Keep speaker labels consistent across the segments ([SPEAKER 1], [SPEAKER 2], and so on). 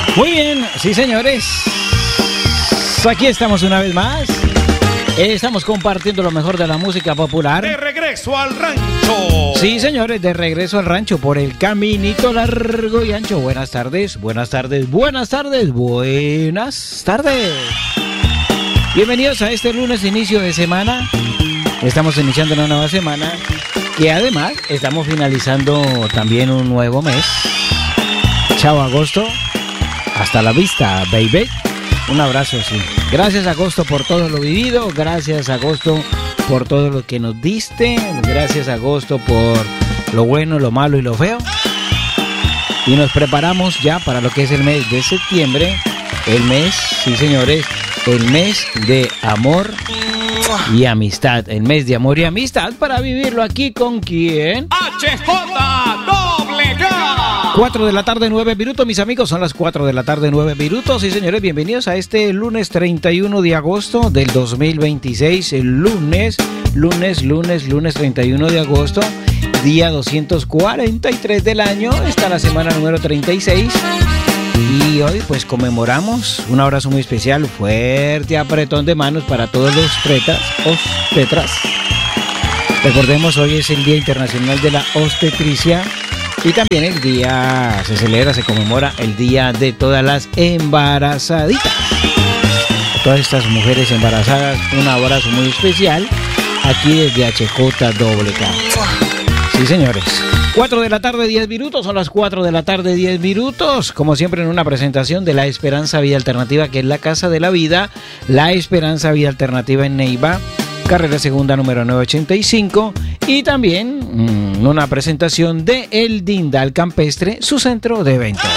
[SPEAKER 1] Muy bien, sí señores, aquí estamos una vez más. Estamos compartiendo lo mejor de la música popular.
[SPEAKER 2] De regreso al rancho.
[SPEAKER 1] Sí señores, de regreso al rancho por el caminito largo y ancho. Buenas tardes, buenas tardes, buenas tardes, buenas tardes. Bienvenidos a este lunes, inicio de semana. Estamos iniciando una nueva semana y además estamos finalizando también un nuevo mes. Chao agosto. Hasta la vista, baby. Un abrazo, sí. Gracias, agosto, por todo lo vivido. Gracias, agosto, por todo lo que nos diste. Gracias, agosto, por lo bueno, lo malo y lo feo. Y nos preparamos ya para lo que es el mes de septiembre. El mes, sí señores, el mes de amor y amistad. El mes de amor y amistad para vivirlo aquí con ¿quién?
[SPEAKER 2] HJWK.
[SPEAKER 1] 4 de la tarde, 9 minutos, mis amigos, son las 4 de la tarde, 9 minutos. Sí, señores, bienvenidos a este lunes 31 de agosto del 2026. El lunes 31 de agosto, día 243 del año. Está la semana número 36. Y hoy pues conmemoramos un abrazo muy especial, fuerte apretón de manos para todos los tetras. Recordemos, hoy es el Día Internacional de la Obstetricia. Y también el día se conmemora el día de todas las embarazaditas. A todas estas mujeres embarazadas, un abrazo muy especial aquí desde HJWK. Sí, señores. 4 de la tarde, 10 minutos, son las 4 de la tarde, 10 minutos. Como siempre, en una presentación de La Esperanza Vida Alternativa, que es la Casa de la Vida. La Esperanza Vida Alternativa en Neiva, carrera segunda número 985. Y también una presentación de El Dindal Campestre, su centro de eventos.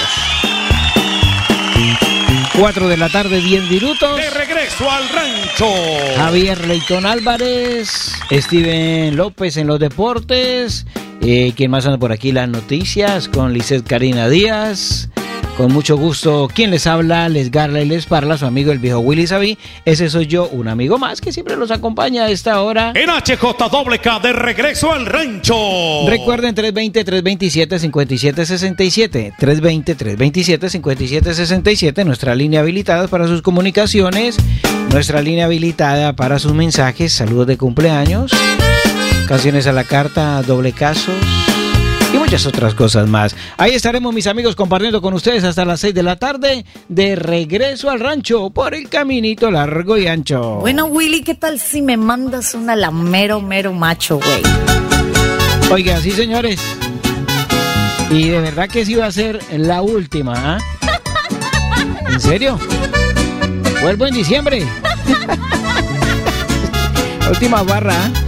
[SPEAKER 1] 4 de la tarde, 10 minutos.
[SPEAKER 2] De regreso al rancho.
[SPEAKER 1] Javier Leitón Álvarez, Steven López en los deportes. ¿Quién más anda por aquí? Las noticias con Lizeth Karina Díaz. Con mucho gusto, quien les habla, les garla y les parla, su amigo el viejo Willy Sabí. Ese soy yo, un amigo más que siempre los acompaña a esta hora.
[SPEAKER 2] En HJWK, de regreso al rancho.
[SPEAKER 1] Recuerden 320-327-5767. 320-327-5767, nuestra línea habilitada para sus comunicaciones. Nuestra línea habilitada para sus mensajes, saludos de cumpleaños, canciones a la carta, doble casos y muchas otras cosas más. Ahí estaremos, mis amigos, compartiendo con ustedes hasta las 6 de la tarde, de regreso al rancho por el caminito largo y ancho.
[SPEAKER 3] Bueno, Willy, ¿qué tal si me mandas una la mero macho, güey?
[SPEAKER 1] Oiga, sí, señores. Y de verdad que sí va a ser la última, ¿eh? ¿En serio? Vuelvo en diciembre. La última barra, ¿eh?